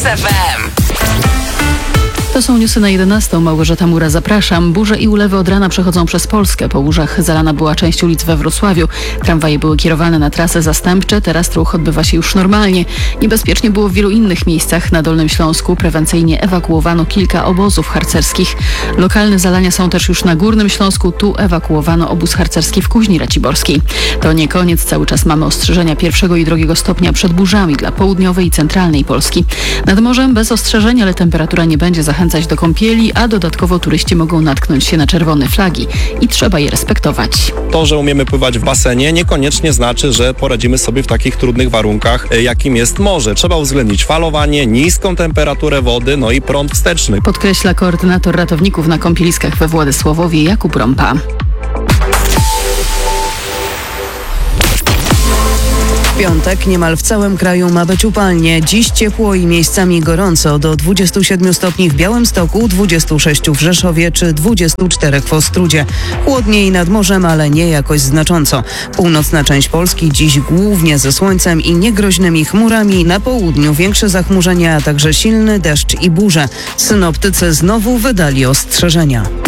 FM. To są newsy na 11. Małgorzata Mura, zapraszam. Burze i ulewy od rana przechodzą przez Polskę. Po burzach zalana była część ulic we Wrocławiu. Tramwaje były kierowane na trasy zastępcze. Teraz ruch odbywa się już normalnie. Niebezpiecznie było w wielu innych miejscach. Na Dolnym Śląsku prewencyjnie ewakuowano kilka obozów harcerskich. Lokalne zalania są też już na Górnym Śląsku. Tu ewakuowano obóz harcerski w Kuźni Raciborskiej. To nie koniec. Cały czas mamy ostrzeżenia 1. i 2. stopnia przed burzami dla południowej i centralnej Polski. Nad morzem bez ostrzeżeń, ale temperatura nie będzie zachęcać do kąpieli, a dodatkowo turyści mogą natknąć się na czerwone flagi i trzeba je respektować. To, że umiemy pływać w basenie, niekoniecznie znaczy, że poradzimy sobie w takich trudnych warunkach, jakim jest morze. Trzeba uwzględnić falowanie, niską temperaturę wody, no i prąd wsteczny. Podkreśla koordynator ratowników na kąpieliskach we Władysławowie Jakub Rąpa. W piątek niemal w całym kraju ma być upalnie. Dziś ciepło i miejscami gorąco. Do 27 stopni w Białymstoku, 26 w Rzeszowie czy 24 w Ostródzie. Chłodniej nad morzem, ale nie jakoś znacząco. Północna część Polski dziś głównie ze słońcem i niegroźnymi chmurami. Na południu większe zachmurzenia, a także silny deszcz i burze. Synoptycy znowu wydali ostrzeżenia.